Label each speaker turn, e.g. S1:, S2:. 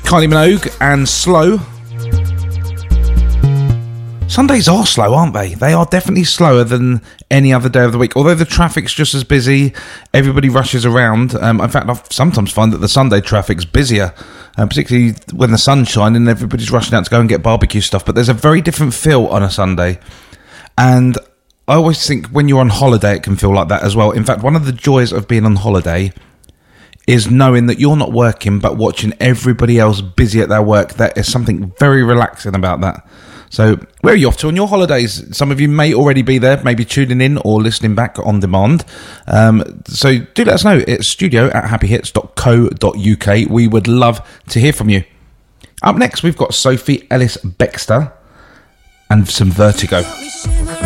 S1: Kylie Minogue and Slow. Sundays are slow, aren't they? They are definitely slower than any other day of the week. Although the traffic's just as busy, everybody rushes around. In fact, I sometimes find that the Sunday traffic's busier, particularly when the sun's shining and everybody's rushing out to go and get barbecue stuff. But there's a very different feel on a Sunday. And I always think when you're on holiday, it can feel like that as well. In fact, one of the joys of being on holiday is knowing that you're not working, but watching everybody else busy at their work. That is something very relaxing about that. So where are you off to on your holidays? Some of you may already be there, maybe tuning in or listening back on demand. So do let us know. It's studio@happyhits.co.uk. We would love to hear from you. Up next, we've got Sophie Ellis-Bextor and some Vertigo.